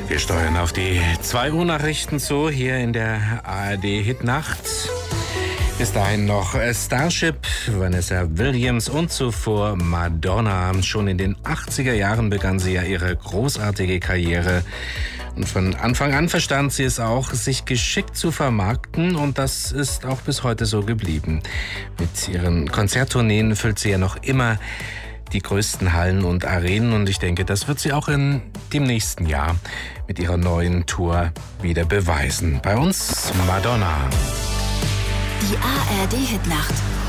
Wir steuern auf die 2 Uhr Nachrichten zu, hier in der ARD-Hitnacht. Bis dahin noch Starship, Vanessa Williams und zuvor Madonna. Schon in den 80er Jahren begann sie ja ihre großartige Karriere. Und von Anfang an verstand sie es auch, sich geschickt zu vermarkten, und das ist auch bis heute so geblieben. Mit ihren Konzerttourneen füllt sie ja noch immer die größten Hallen und Arenen, und ich denke, das wird sie auch in dem nächsten Jahr mit ihrer neuen Tour wieder beweisen. Bei uns Madonna. Die ARD-Hitnacht